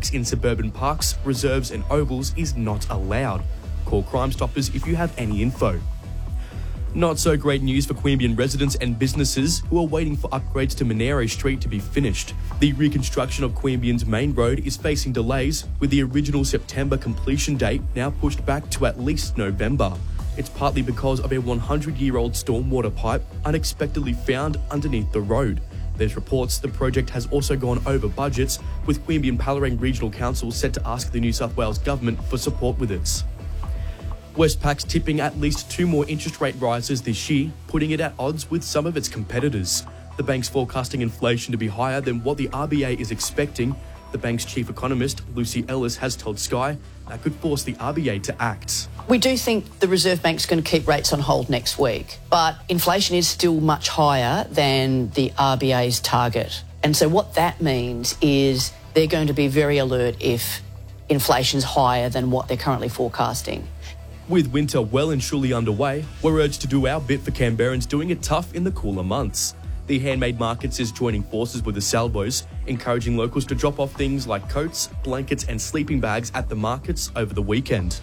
bikes in suburban parks, reserves and ovals is not allowed. Call Crime Stoppers if you have any info. Not so great news for Queanbeyan residents and businesses who are waiting for upgrades to Monero Street to be finished. The reconstruction of Queanbeyan's main road is facing delays, with the original September completion date now pushed back to at least November. It's partly because of a 100-year-old stormwater pipe unexpectedly found underneath the road. There's reports the project has also gone over budgets, with Queanbeyan Pallarang Regional Council set to ask the New South Wales Government for support with it. Westpac's tipping at least 2 more interest rate rises this year, putting it at odds with some of its competitors. The bank's forecasting inflation to be higher than what the RBA is expecting. The bank's chief economist, Lucy Ellis, has told Sky that could force the RBA to act. We do think the Reserve Bank's going to keep rates on hold next week, but inflation is still much higher than the RBA's target. And so what that means is they're going to be very alert if inflation's higher than what they're currently forecasting. With winter well and truly underway, we're urged to do our bit for Canberrans doing it tough in the cooler months. The Handmade Markets is joining forces with the Salvos, encouraging locals to drop off things like coats, blankets and sleeping bags at the markets over the weekend.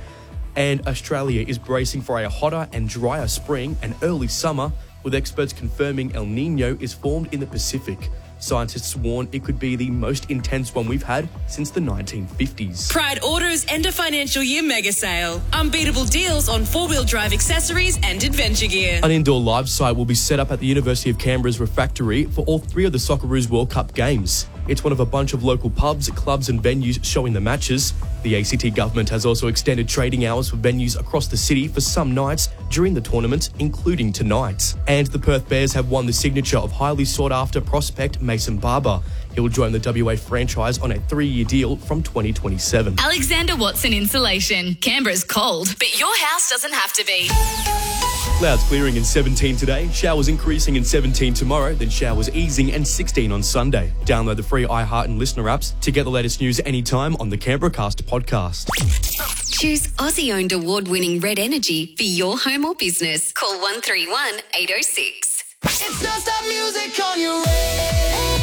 And Australia is bracing for a hotter and drier spring and early summer, with experts confirming El Niño is formed in the Pacific. Scientists warn it could be the most intense one we've had since the 1950s. Pride Auto's end of financial year mega sale. Unbeatable deals on four-wheel drive accessories and adventure gear. An indoor live site will be set up at the University of Canberra's refectory for all 3 of the Socceroos World Cup games. It's one of a bunch of local pubs, clubs and venues showing the matches. The ACT government has also extended trading hours for venues across the city for some nights during the tournament, including tonight. And the Perth Bears have won the signature of highly sought-after prospect Mason Barber. He'll join the WA franchise on a 3-year deal from 2027. Alexander Watson Insulation. Canberra's cold, but your house doesn't have to be. Clouds clearing in 17 today, showers increasing in 17 tomorrow, then showers easing and 16 on Sunday. Download the free iHeart and Listener apps to get the latest news anytime on the Canberracast podcast. Choose Aussie-owned award-winning Red Energy for your home or business. Call 131 806. It's non-stop music on your radio.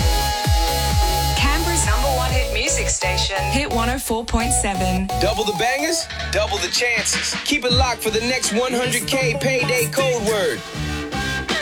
Canberra's #1 hit music station. Hit 104.7. Double the bangers, double the chances. Keep it locked for the next 100K payday code word.